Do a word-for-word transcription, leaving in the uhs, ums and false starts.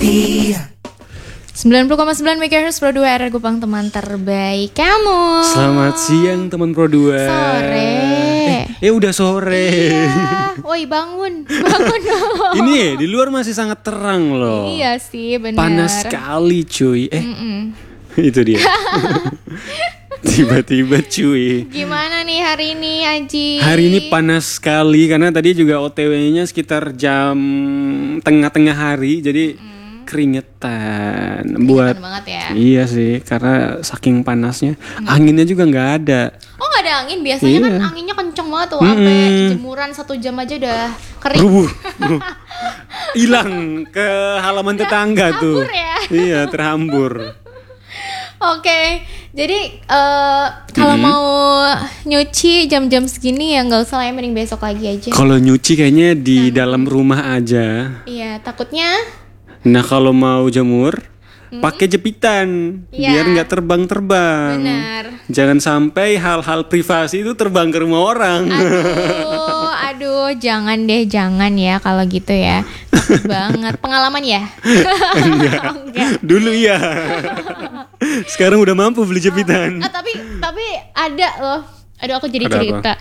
setia. sembilan puluh koma sembilan megahertz Pro dua R R Kupang, teman terbaik kamu. Selamat siang teman Pro dua. Sore. Eh, eh udah sore. Iya. Woi bangun, bangun dong. Ini ya, di luar masih sangat terang loh. Iya sih, benar. Panas sekali cuy. Eh, Mm-mm. itu dia. Tiba-tiba cuy. Gimana nih hari ini, Aji? Hari ini panas sekali karena tadi juga O T W-nya sekitar jam tengah-tengah hari, jadi mm. keringetan. Buat banget ya. Iya sih, karena saking panasnya, hmm. anginnya juga nggak ada. Oh nggak ada angin, biasanya iya. kan anginnya kenceng banget tuh, sampai hmm. jemuran satu jam aja udah kering. Rubuh, hilang ke halaman tetangga tuh. Ya? Iya, terhambur. Oke, jadi uh, kalau hmm. mau nyuci jam-jam segini ya nggak usah lah ya, mending besok lagi aja. Kalau nyuci kayaknya di nah. dalam rumah aja. Iya, takutnya. Nah kalau mau jemur, hmm? pakai jepitan ya. Biar nggak terbang-terbang. Benar. Jangan sampai hal-hal privasi itu terbang ke rumah orang. Aduh, aduh, jangan deh, jangan ya kalau gitu ya. Takut banget. Pengalaman ya? Enggak. Enggak. Dulu ya. Sekarang udah mampu beli jepitan. Oh, ah, tapi tapi ada loh. Aduh, aku jadi ada cerita. Apa?